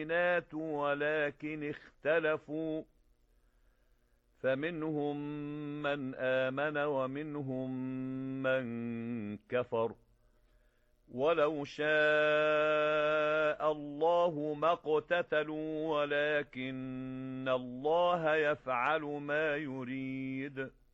البينات ولكن اختلفوا فمنهم من آمن ومنهم من كفر ولو شاء الله ما اقتتلوا ولكن الله يفعل ما يريد